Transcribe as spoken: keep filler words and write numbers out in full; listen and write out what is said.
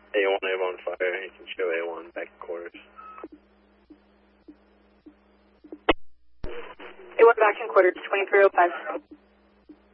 A one, A one fire. You can show A one back in quarters. A one back in quarters, twenty-three oh five.